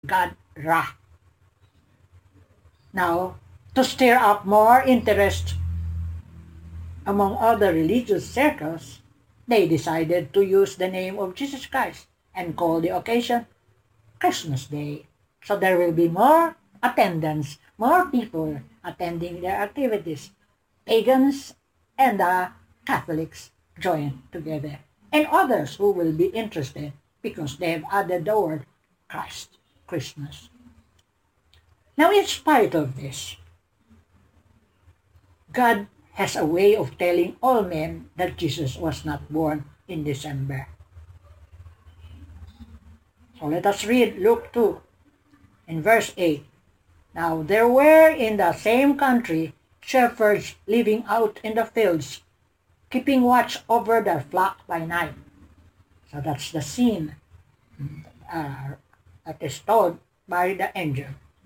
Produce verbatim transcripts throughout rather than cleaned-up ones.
god Ra. Now, to stir up more interest among other religious circles, they decided to use the name of Jesus Christ and call the occasion Christmas Day. So there will be more attendance, more people attending their activities. Pagans and the Catholics join together, and others who will be interested because they have added the word Christ, Christmas. Now, in spite of this, God has a way of telling all men that Jesus was not born in December. So let us read Luke two in verse eight. Now there were in the same country shepherds living out in the fields, keeping watch over their flock by night. So that's the scene uh, that is told by the angel.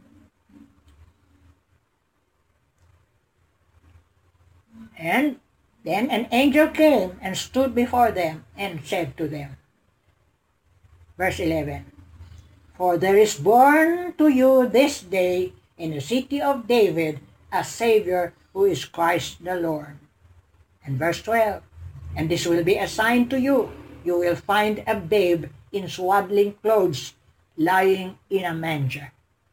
And then an angel came and stood before them and said to them, verse eleven, For there is born to you this day in the city of David a Savior who is Christ the Lord. And verse twelve, And this will be a sign to you. You will find a babe in swaddling clothes lying in a manger.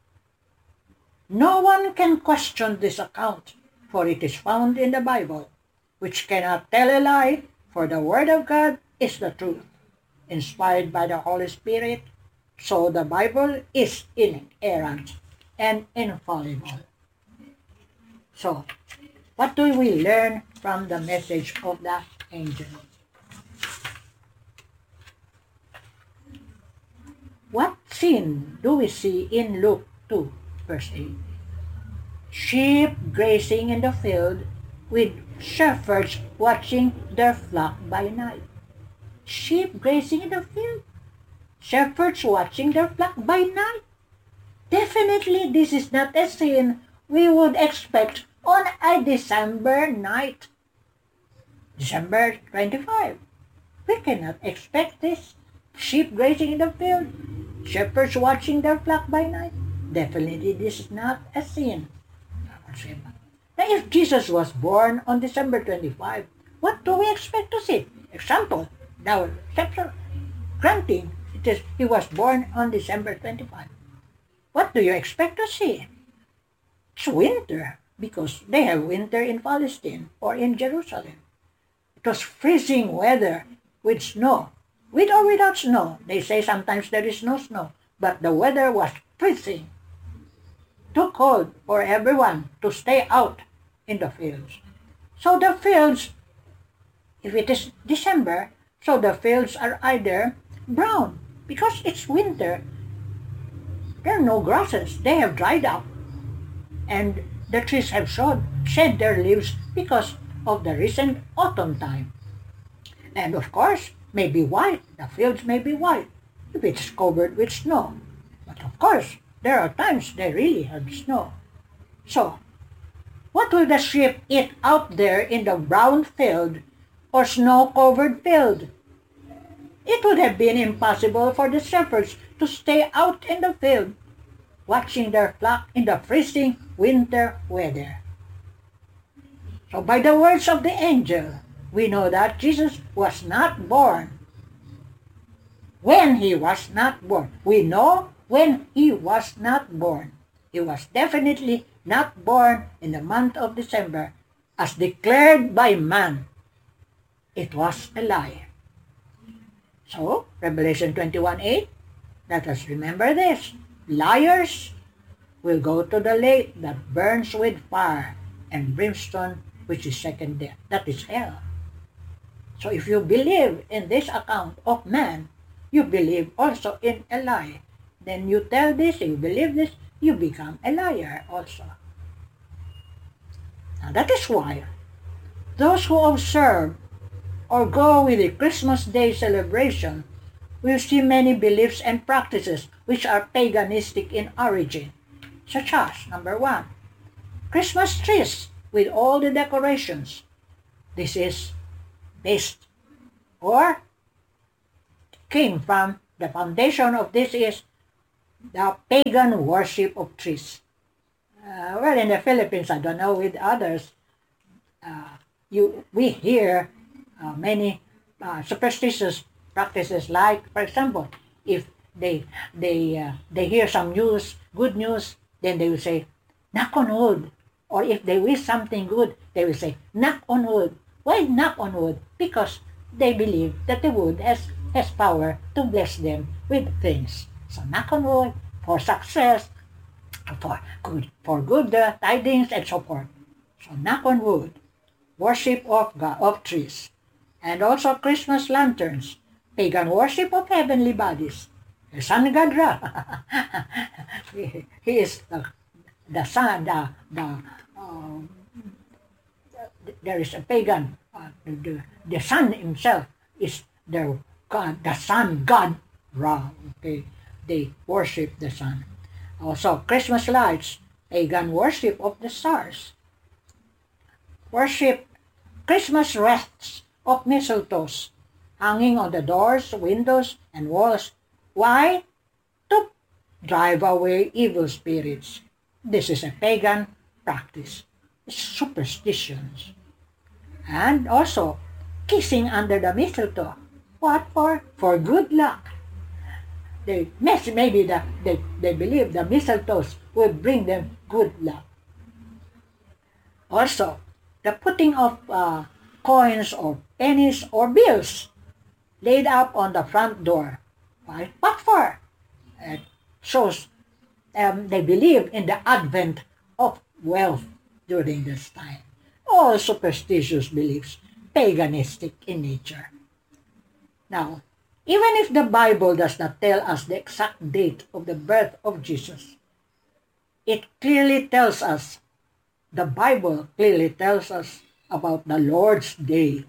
No one can question this account, for it is found in the Bible, which cannot tell a lie, for the Word of God is the truth, inspired by the Holy Spirit. So the Bible is inerrant and infallible. So, what do we learn from the message of the angel? What scene do we see in Luke two, verse eight? Sheep grazing in the field with shepherds watching their flock by night. Sheep grazing in the field, shepherds watching their flock by night. Definitely this is not a scene we would expect on a December night. December twenty-fifth. We cannot expect this. Sheep grazing in the field, shepherds watching their flock by night. Definitely this is not a scene. Now, if Jesus was born on December twenty-fifth, what do we expect to see? Example, now, granting it is, he was born on December twenty-fifth. What do you expect to see? It's winter, because they have winter in Palestine or in Jerusalem. It was freezing weather with snow. With or without snow. They say sometimes there is no snow, but the weather was freezing. Too cold for everyone to stay out in the fields. So the fields, if it is December, so the fields are either brown, because it's winter. There are no grasses. They have dried up. And the trees have shed, shed their leaves because of the recent autumn time. And of course, maybe white. The fields may be white if it's covered with snow. But of course, there are times they really have snow. So, what will the sheep eat out there in the brown field or snow-covered field? It would have been impossible for the shepherds to stay out in the field, watching their flock in the freezing winter weather. So by the words of the angel, we know that Jesus was not born. When he was not born. We know when he was not born. He was definitely not born in the month of December, as declared by man. It was a lie. So, Revelation twenty-one eight, let us remember this. Liars will go to the lake that burns with fire and brimstone, which is second death. That is hell. So if you believe in this account of man, you believe also in a lie. Then you tell this, you believe this, you become a liar also. Now that is why those who observe or go with the Christmas Day celebration will see many beliefs and practices which are paganistic in origin, such as, number one, Christmas trees with all the decorations. This is based or came from the foundation of this is the pagan worship of trees. Uh, well, in the Philippines, I don't know with others, uh, you we hear uh, many uh, superstitious practices. Like, for example, if they they uh, they hear some news, good news, then they will say, "Knock on wood." Or if they wish something good, they will say, "Knock on wood." Why knock on wood? Because they believe that the wood has has power to bless them with things. So knock on wood for success, for good, for good uh, tidings and so forth. So knock on wood, worship of God, of trees, and also Christmas lanterns, pagan worship of heavenly bodies. The sun god Ra, he, he is the, the sun, the, the uh, there is a pagan, uh, the, the sun himself is the god, the sun god Ra. Okay, they worship the sun. Also, Christmas lights, pagan worship of the stars. Worship Christmas wreaths of mistletoes hanging on the doors, windows, and walls. Why? To drive away evil spirits. This is a pagan practice. It's superstitions. And also, kissing under the mistletoe. What for? For good luck. They maybe the, they, they believe the mistletoes will bring them good luck. Also, the putting of uh, coins or pennies or bills laid up on the front door. Why? What for? It shows um, they believe in the advent of wealth during this time. All superstitious beliefs, paganistic in nature. Now, even if the Bible does not tell us the exact date of the birth of Jesus, it clearly tells us, the Bible clearly tells us about the Lord's Day.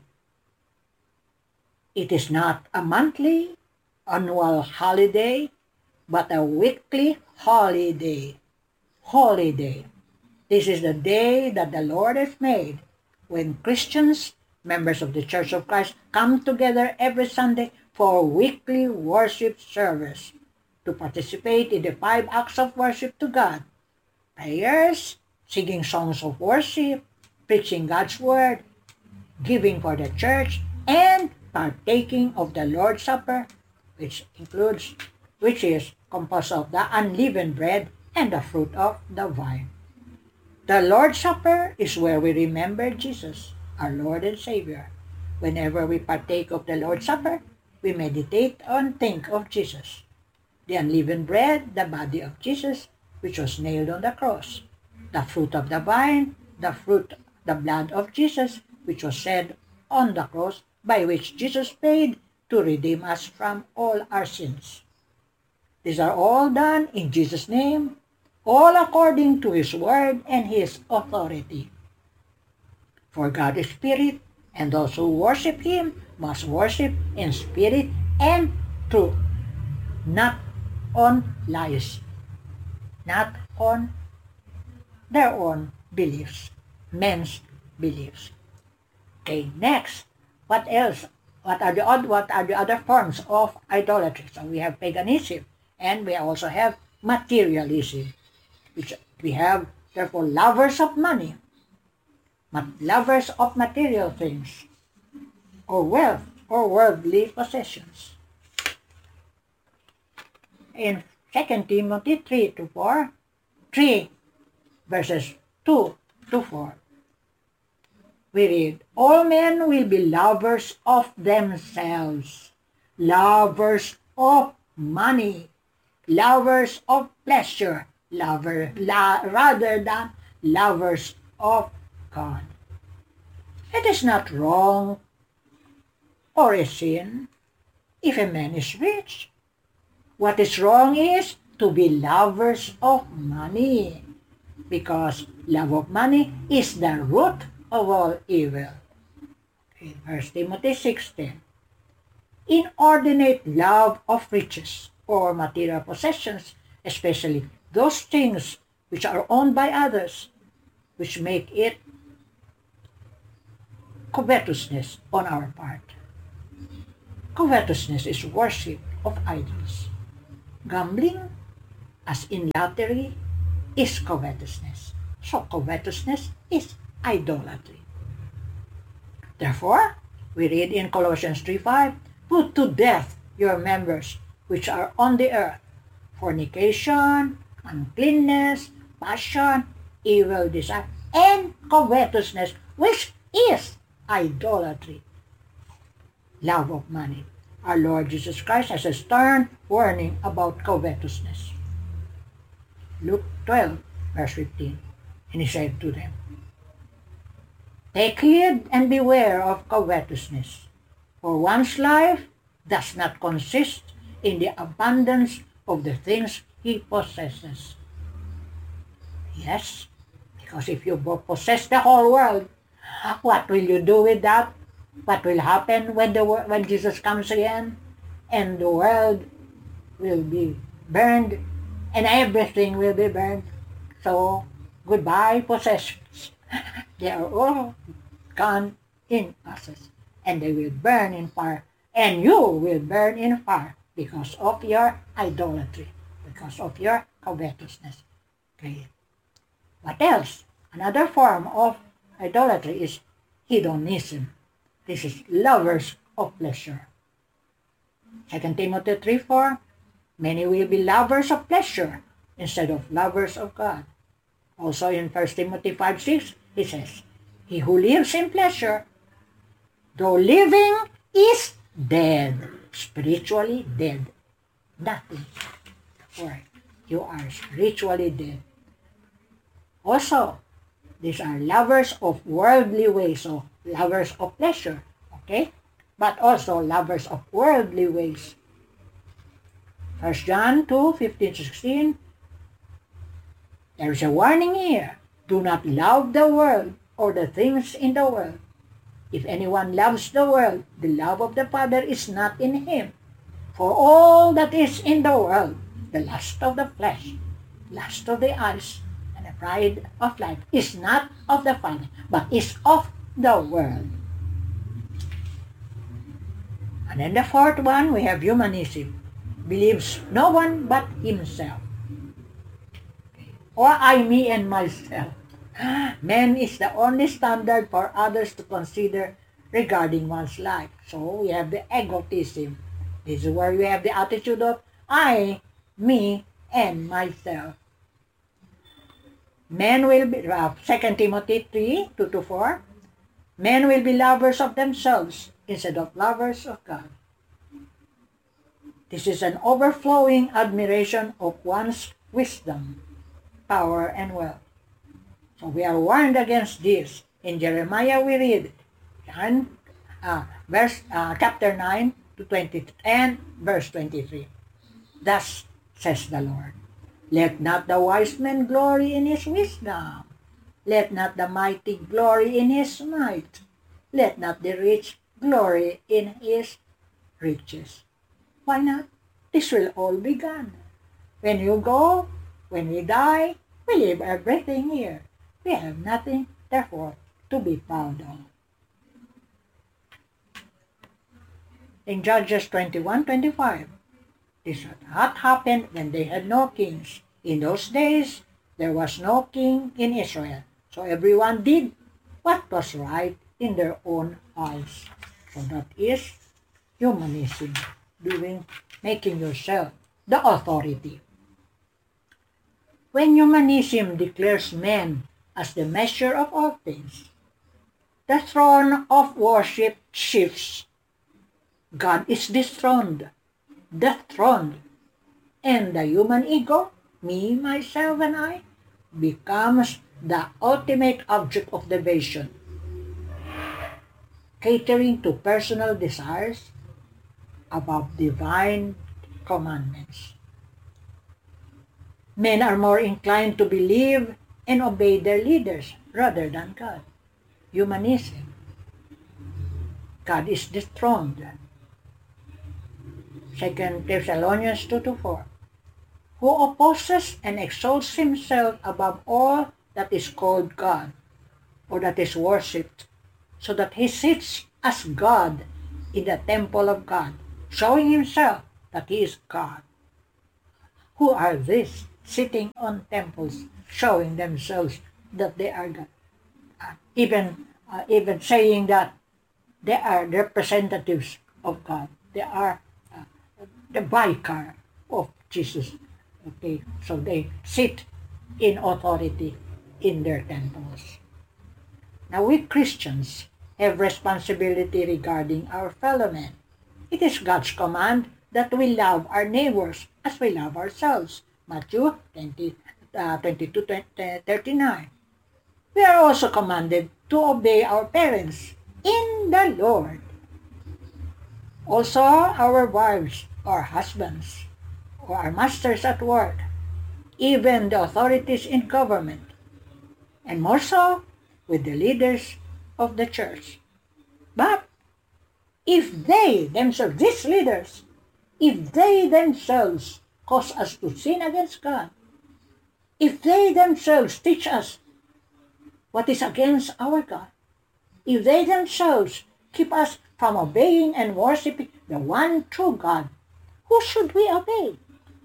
It is not a monthly, annual holiday, but a weekly holiday. Holiday. This is the day that the Lord has made when Christians, members of the Church of Christ, come together every Sunday for weekly worship service to participate in the five acts of worship to God. Prayers, singing songs of worship, preaching God's word, giving for the church, and partaking of the Lord's Supper, which includes, which is composed of the unleavened bread and the fruit of the vine. The Lord's Supper is where we remember Jesus, our Lord and Savior. Whenever we partake of the Lord's Supper, we meditate on, think of Jesus. The unleavened bread, the body of Jesus, which was nailed on the cross. The fruit of the vine, the fruit, the blood of Jesus, which was shed on the cross, by which Jesus paid to redeem us from all our sins. These are all done in Jesus' name, all according to His word and His authority. For God is spirit, and those who worship Him must worship in spirit and truth, not on lies, not on their own beliefs, men's beliefs. Okay, next, what else? What are the odd, what are the other forms of idolatry? So we have paganism, and we also have materialism, which we have, therefore, lovers of money, lovers of material things, or wealth, or worldly possessions. In Second Timothy three to four, three verses two to four, we read, all men will be lovers of themselves, lovers of money, lovers of pleasure, lover, la, rather than lovers of God. It is not wrong or a sin if a man is rich. What is wrong is to be lovers of money, because love of money is the root of all evil. In First Timothy six ten, inordinate love of riches or material possessions, especially those things which are owned by others, which make it covetousness on our part. Covetousness is worship of idols. Gambling, as in lottery, is covetousness. So covetousness is idolatry. Therefore, we read in Colossians three five, put to death your members which are on the earth, fornication, uncleanness, passion, evil desire, and covetousness, which is idolatry. Love of money. Our Lord Jesus Christ has a stern warning about covetousness. Luke twelve, verse fifteen. And he said to them, take heed and beware of covetousness, for one's life does not consist in the abundance of the things he possesses. Yes, because if you possess the whole world, what will you do with that? What will happen when the when Jesus comes again? And the world will be burned, and everything will be burned. So, goodbye possessions. They are all gone in ashes, and they will burn in fire, and you will burn in fire because of your idolatry, because of your covetousness. Okay. What else? Another form of idolatry is hedonism. This is lovers of pleasure. Second Timothy three four, many will be lovers of pleasure instead of lovers of God. Also in First Timothy five six, he says, he who lives in pleasure, though living, is dead, spiritually dead. Nothing. For you are spiritually dead. Also, these are lovers of worldly ways, so lovers of pleasure, okay? But also lovers of worldly ways. First John two fifteen sixteen, there is a warning here. Do not love the world or the things in the world. If anyone loves the world, the love of the Father is not in him. For all that is in the world, the lust of the flesh, lust of the eyes, and the pride of life, is not of the Father, but is of the world. And then the fourth one, we have humanism. Believes no one but himself. Or I, me, and myself. Man is the only standard for others to consider regarding one's life. So we have the egotism. This is where we have the attitude of I, me, and myself. Men will be, uh, Second Timothy three two to four, men will be lovers of themselves instead of lovers of God. This is an overflowing admiration of one's wisdom, power, and wealth. So we are warned against this. In Jeremiah we read, and, uh, verse, uh, chapter nine to twenty, and verse twenty-three. Thus says the Lord, let not the wise man glory in his wisdom. Let not the mighty glory in his might. Let not the rich glory in his riches. Why not? This will all be gone. When you go, when we die, we leave everything here. We have nothing, therefore, to be proud of. In Judges twenty-one twenty-five, this had happened when they had no kings. In those days, there was no king in Israel. So everyone did what was right in their own eyes. So that is humanism, doing, making yourself the authority. When humanism declares man as the measure of all things, the throne of worship shifts. God is dethroned, dethroned, and the human ego, me, myself, and I, becomes the ultimate object of devotion, catering to personal desires above divine commandments. Men are more inclined to believe and obey their leaders rather than God. Humanism. God is dethroned. Second Thessalonians two to four. Who opposes and exalts himself above all that is called God, or that is worshipped, so that he sits as God in the temple of God, showing himself that he is God. Who are these? sitting on temples, showing themselves that they are God. Uh, even, uh, even saying that they are representatives of God. They are uh, the vicar of Jesus. Okay, so they sit in authority in their temples. Now we Christians have responsibility regarding our fellow men. It is God's command that we love our neighbors as we love ourselves. Matthew twenty, uh, twenty-two, thirty-nine. We are also commanded to obey our parents in the Lord. Also, our wives or husbands or our masters at work, even the authorities in government, and more so with the leaders of the church. But if they themselves, these leaders, if they themselves cause us to sin against God, if they themselves teach us what is against our God, if they themselves keep us from obeying and worshiping the one true God, who should we obey?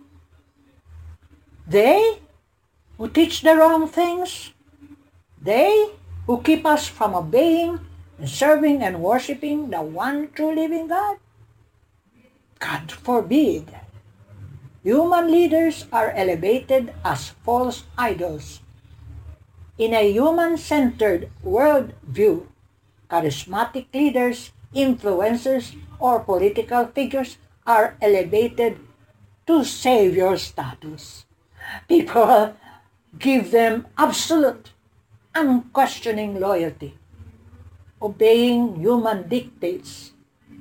They who teach the wrong things? They who keep us from obeying and serving and worshiping the one true living God? God forbid. Human leaders are elevated as false idols. In a human-centered worldview, charismatic leaders, influencers, or political figures are elevated to savior status. People give them absolute, unquestioning loyalty, obeying human dictates,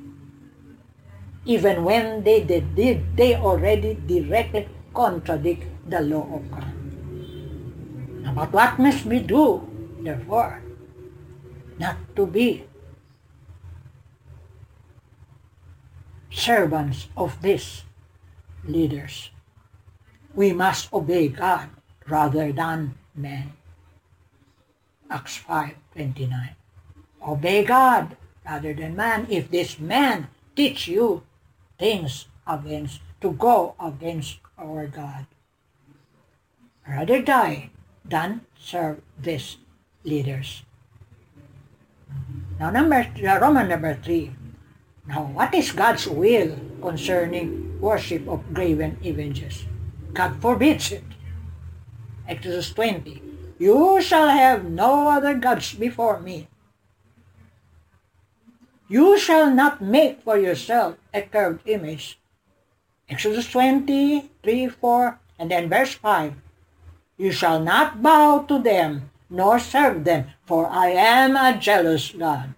even when they did, did they already directly contradict the law of God. But what must we do, therefore, not to be servants of these leaders? We must obey God rather than men. Acts five twenty-nine. Obey God rather than man. If this man teach you things against, to go against our God, rather die than serve these leaders. Now, number uh, Roman number three. Now, what is God's will concerning worship of graven images? God forbids it. Exodus twenty. You shall have no other gods before me. You shall not make for yourself a carved image. Exodus twenty, three, four, and then verse five. You shall not bow to them, nor serve them, for I am a jealous God.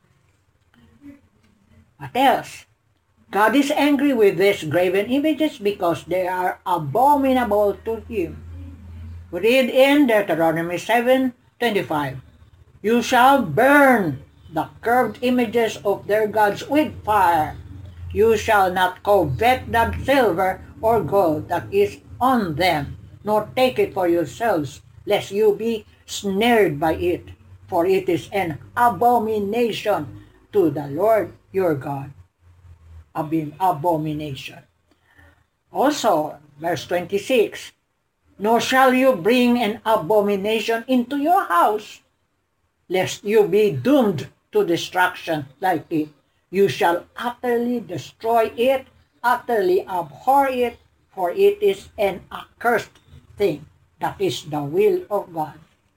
What else? God is angry with these graven images because they are abominable to Him. We read in Deuteronomy seven twenty-five. You shall burn the carved images of their gods with fire. You shall not covet the silver or gold that is on them, nor take it for yourselves, lest you be snared by it, for it is an abomination to the Lord your God. Abomination. Also, verse twenty-six, nor shall you bring an abomination into your house, lest you be doomed to destruction like it. You shall utterly destroy it, utterly abhor it, for it is an accursed thing. That is the will of God.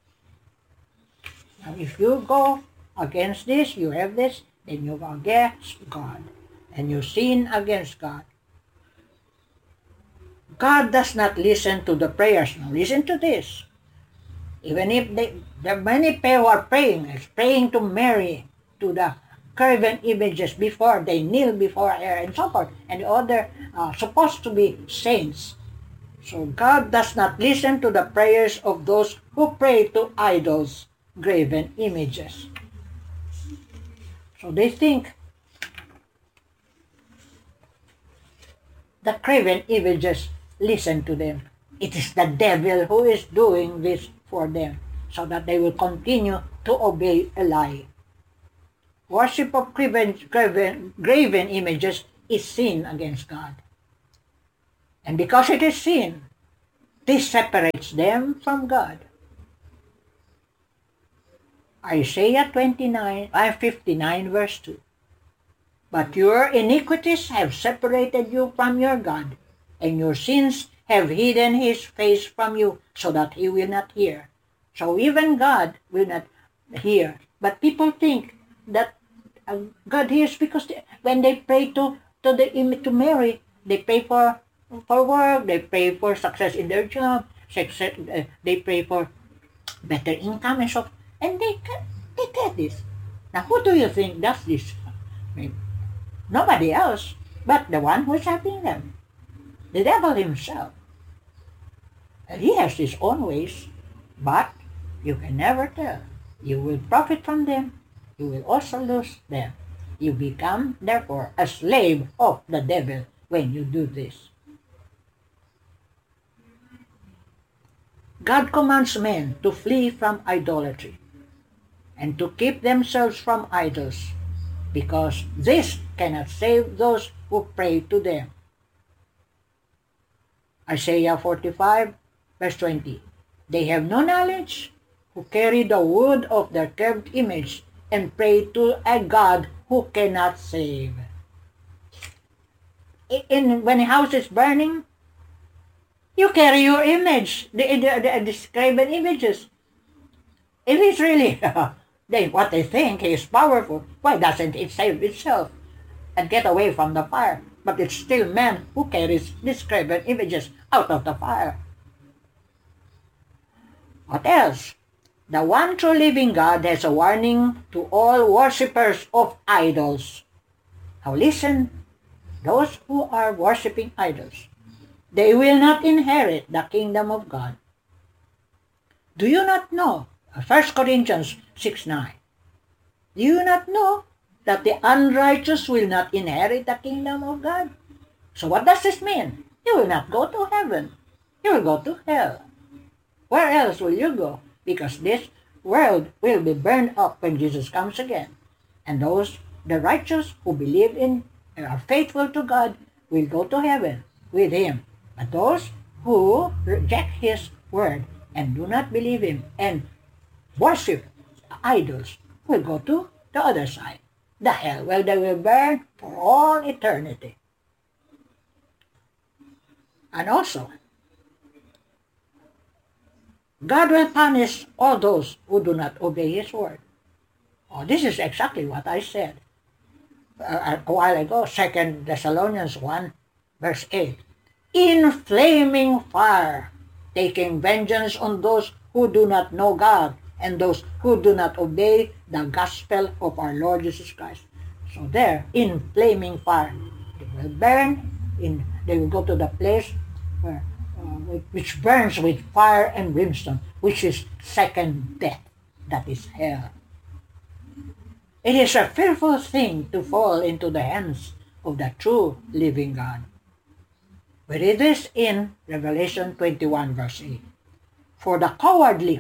Now, if you go against this, you have this, then you go against God, and you sin against God. God does not listen to the prayers. Now, listen to this. Even if they, there are many people who are praying, is praying to Mary, to the carven images before they kneel before her, and so forth, and the other uh, supposed to be saints. So God does not listen to the prayers of those who pray to idols, graven images. So they think the graven images listen to them. It is the devil who is doing this for them, so that they will continue to obey a lie. Worship of graven, graven, graven images is sin against God. And because it is sin, This separates them from God. Isaiah twenty-nine, fifty-nine verse two. But your iniquities have separated you from your God, and your sins have hidden his face from you, so that he will not hear. So even God will not hear. But people think that uh, God hears because they, when they pray to to the to Mary, they pray for for work, they pray for success in their job, success, uh, they pray for better income and so, and they they get this. Now, who do you think does this? Maybe nobody else, but the one who is helping them, the devil himself. And he has his own ways, but you can never tell. You will profit from them. You will also lose them. You become, therefore, a slave of the devil when you do this. God commands men to flee from idolatry and to keep themselves from idols, because this cannot save those who pray to them. Isaiah forty-five, verse twenty. They have no knowledge who carry the wood of their carved image and pray to a God who cannot save. In, when a house is burning, you carry your image, the, the, the described images. If it's really they, what they think is powerful, why doesn't it save itself and get away from the fire? But it's still man who carries described images out of the fire. What else? The one true living God has a warning to all worshippers of idols. Now listen, those who are worshipping idols, they will not inherit the kingdom of God. Do you not know? First Corinthians six nine. Do you not know that the unrighteous will not inherit the kingdom of God? So what does this mean? You will not go to heaven. You will go to hell. Where else will you go? Because this world will be burned up when Jesus comes again. And those, the righteous who believe in and are faithful to God, will go to heaven with him. But those who reject his word and do not believe him and worship idols will go to the other side, the hell, where they will burn for all eternity. And also, God will punish all those who do not obey his word. Oh, this is exactly what I said uh, a while ago, Second Thessalonians one, verse eight. In flaming fire, taking vengeance on those who do not know God and those who do not obey the gospel of our Lord Jesus Christ. So there, in flaming fire, they will burn, in, they will go to the place where Uh, which burns with fire and brimstone, which is second death, that is hell. It is a fearful thing to fall into the hands of the true living God. We read this in Revelation twenty-one, verse eight. For the cowardly,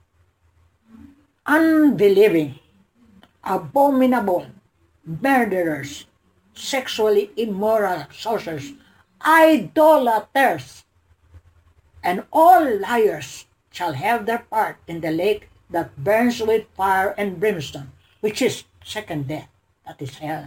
unbelieving, abominable, murderers, sexually immoral, sorcerers, idolaters, and all liars shall have their part in the lake that burns with fire and brimstone, which is second death, that is hell.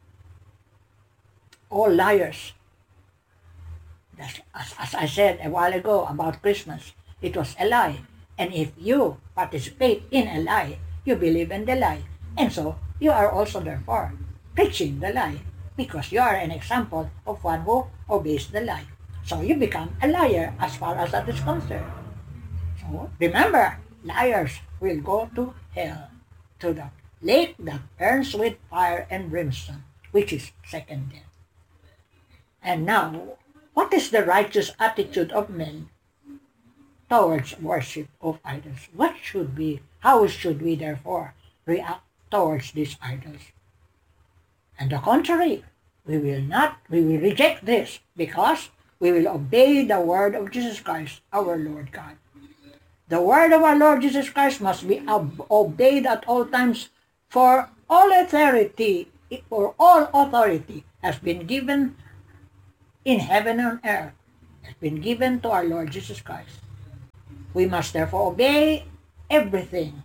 All liars. As, as I said a while ago about Christmas, it was a lie. And if you participate in a lie, you believe in the lie. And so, you are also therefore preaching the lie, because you are an example of one who obeys the lie. So you become a liar as far as that is concerned. So remember, liars will go to hell, to the lake that burns with fire and brimstone, which is second death. And now, what is the righteous attitude of men towards worship of idols? What should we, how should we therefore react towards these idols? On the contrary, we will not, we will reject this, because we will obey the word of Jesus Christ, our Lord God. The word of our Lord Jesus Christ must be ob- obeyed at all times, for all authority, for all authority has been given in heaven and earth. has been given to our Lord Jesus Christ. We must therefore obey everything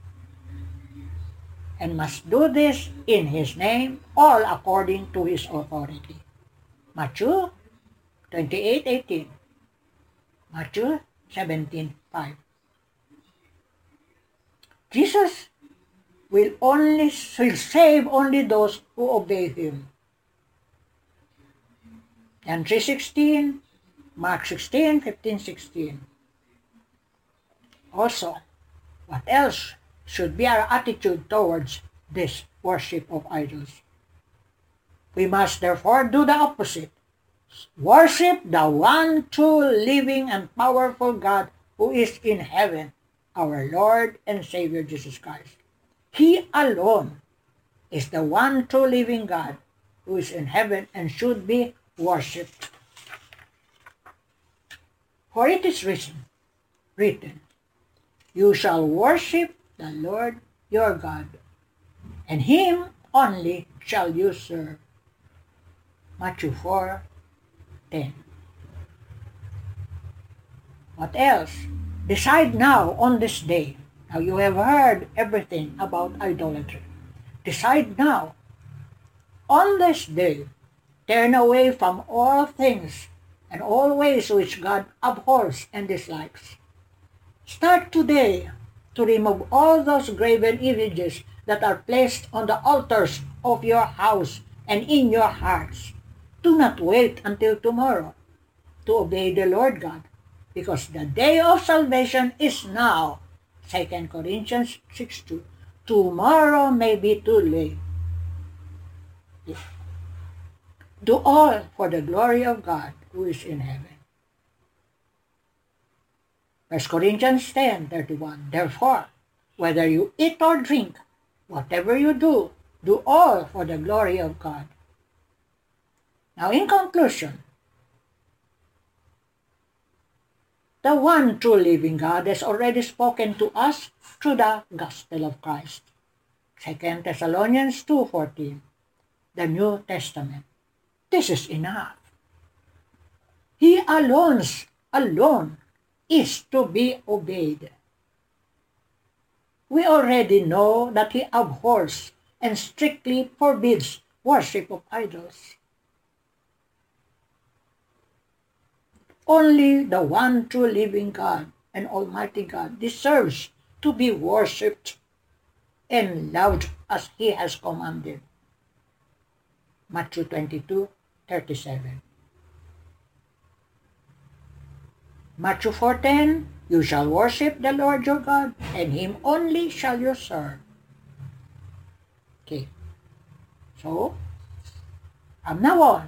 and must do this in His name, all according to His authority. Matthew twenty-eight eighteen, Matthew seventeen five. Jesus will only will save only those who obey Him. And three sixteen, Mark sixteen, fifteen, sixteen. Also, what else should be our attitude towards this worship of idols? We must therefore do the opposite. Worship the one true living and powerful God who is in heaven, our Lord and Savior Jesus Christ. He alone is the one true living God who is in heaven and should be worshipped. For it is written, written, you shall worship the Lord your God, and Him only shall you serve. Matthew four ten. What else? Decide now on this day. Now you have heard everything about idolatry. Decide now, on this day, turn away from all things and all ways which God abhors and dislikes. Start today to remove all those graven images that are placed on the altars of your house and in your hearts. Do not wait until tomorrow to obey the Lord God, because the day of salvation is now. Second Corinthians six two. Tomorrow may be too late. Do all for the glory of God who is in heaven. First Corinthians ten thirty-one. Therefore, whether you eat or drink, whatever you do, do all for the glory of God. Now, in conclusion, the one true living God has already spoken to us through the gospel of Christ. Second Thessalonians two fourteen, the New Testament. This is enough. He alone, alone is to be obeyed. We already know that He abhors and strictly forbids worship of idols. Only the one true living God and Almighty God deserves to be worshipped and loved as He has commanded. Matthew twenty-two thirty-seven. Matthew four ten, you shall worship the Lord your God, and Him only shall you serve. Okay. So, from now on,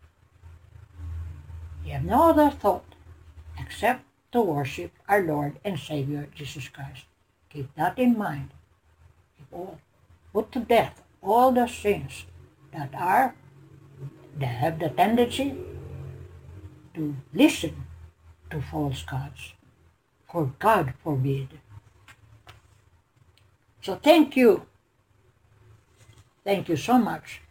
you have no other thought except to worship our Lord and Savior Jesus Christ. Keep that in mind. Put to death all the sins that are, that have the tendency to listen to false gods. For God forbid. So thank you. Thank you so much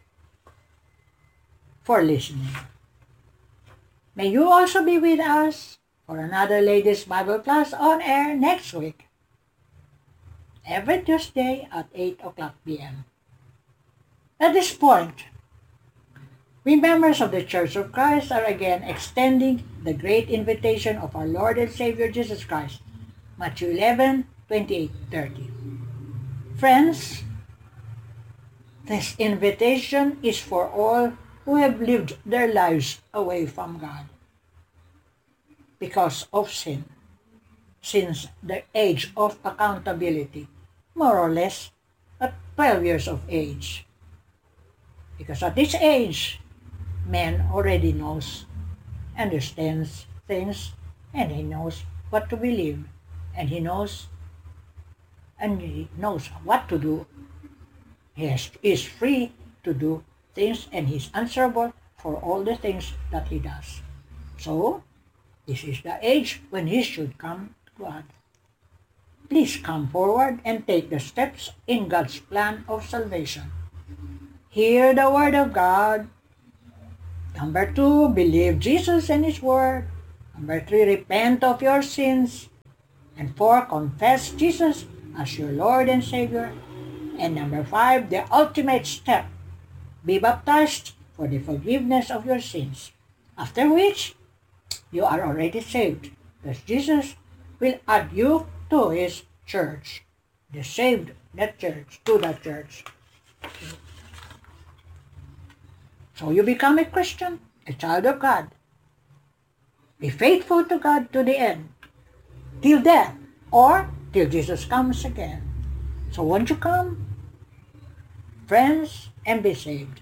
for listening. May you also be with us for another Ladies Bible class on air next week, every Tuesday at eight o'clock p m At this point, we members of the Church of Christ are again extending the great invitation of our Lord and Savior Jesus Christ, Matthew eleven twenty-eight thirty. Friends, this invitation is for all who have lived their lives away from God because of sin, since the age of accountability, more or less at twelve years of age. Because at this age, man already knows, understands things, and he knows what to believe, and he knows, and he knows what to do. He has, is free to do things, and he's answerable for all the things that he does. So, this is the age when he should come to God. Please come forward and take the steps in God's plan of salvation. Hear the word of God. Number two, believe Jesus and His word. Number three, repent of your sins. And four, confess Jesus as your Lord and Savior. And number five, the ultimate step, be baptized for the forgiveness of your sins. After which, you are already saved, because Jesus will add you to His church. The saved, that church, to that church. So you become a Christian, a child of God. Be faithful to God to the end, till death, or till Jesus comes again. So won't you come, friends, and be saved?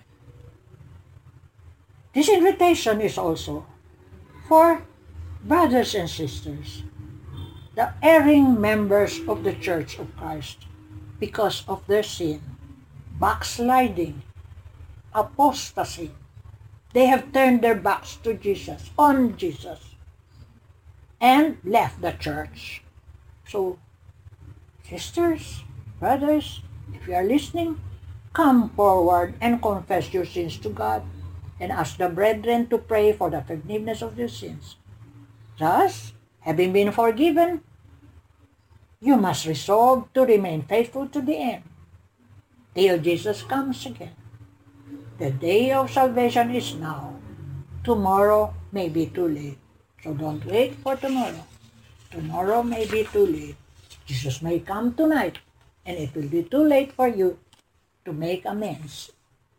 This invitation is also for brothers and sisters, the erring members of the Church of Christ, because of their sin, backsliding, apostasy. They have turned their backs to Jesus, on Jesus, and left the church. So, sisters, brothers, if you are listening, come forward and confess your sins to God, and ask the brethren to pray for the forgiveness of your sins. Thus, having been forgiven, you must resolve to remain faithful to the end, till Jesus comes again. The day of salvation is now. Tomorrow may be too late. So don't wait for tomorrow. Tomorrow may be too late. Jesus may come tonight, and it will be too late for you to make amends.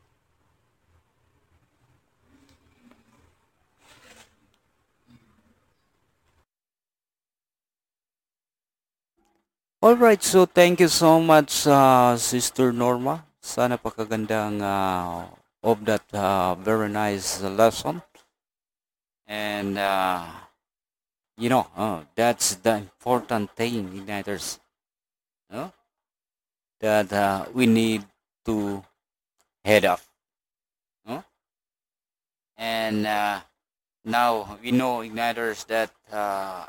Alright, so thank you so much, uh, Sister Norma, sa napakagandang uh, of that uh, very nice lesson. And, uh, you know, uh, that's the important thing, Igniters, no? that uh, we need to head up. No? And uh, now we know, Igniters, that uh,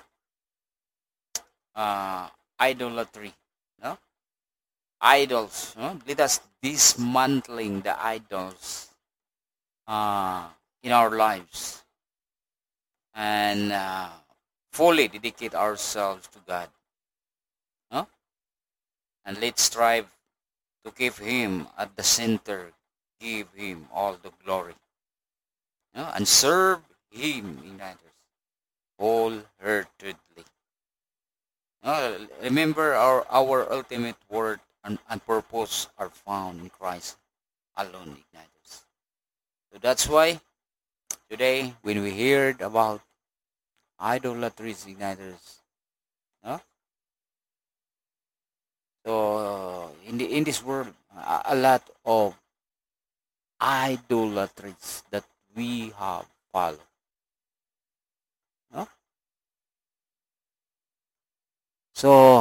uh, idolatry, no? Idols, no? Let us dismantling the idols uh, in our lives, and uh, fully dedicate ourselves to God, no? And let's strive to keep Him at the center, give Him all the glory, no? And serve Him in others wholeheartedly. Uh, remember, our, our ultimate worth and, and purpose are found in Christ alone, Igniters. So that's why today, when we heard about idolatry, Igniters, no? So in the in this world, a, a lot of idolatries that we have followed, no? So,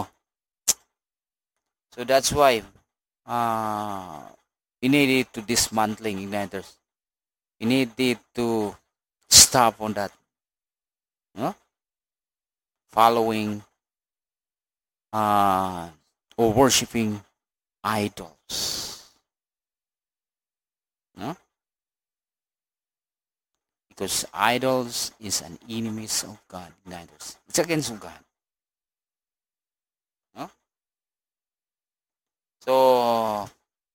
so that's why uh, we needed to dismantling, Igniters. We needed to stop on that, no? Following uh, or worshiping idols, no? Because idols is an enemies of God, Igniters. It's against God. So,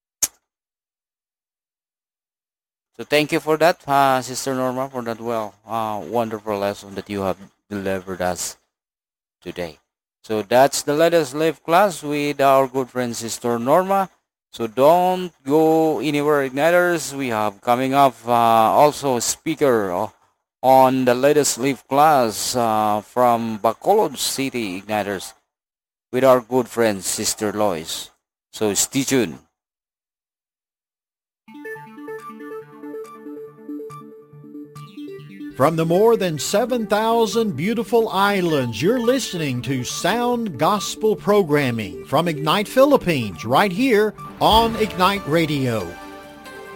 so thank you for that, uh, Sister Norma, for that well, uh, wonderful lesson that you have delivered us today. So that's the Let Us Live class with our good friend Sister Norma. So don't go anywhere, Igniters. We have coming up uh, also a speaker uh, on the Let Us Live class uh, from Bacolod City, Igniters, with our good friend Sister Lois. So stay tuned. From the more than seven thousand beautiful islands, you're listening to Sound Gospel Programming from Ignite Philippines, right here on Ignite Radio.